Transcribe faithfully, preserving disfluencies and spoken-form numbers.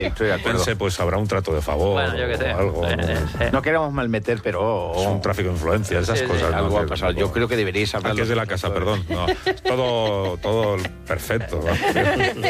Estoy de acuerdo. Pensé, pues habrá un trato de favor Bueno, yo qué sé. o algo. Eh, ¿no? eh, eh. No queremos malmeter, pero... Es un tráfico de influencias, esas Sí, sí, cosas. ¿no? Algo ha Que pasado. Yo tampoco- creo que deberíais Ah, hablar... que es de la casa, perdón. No, todo, todo perfecto. ¿no?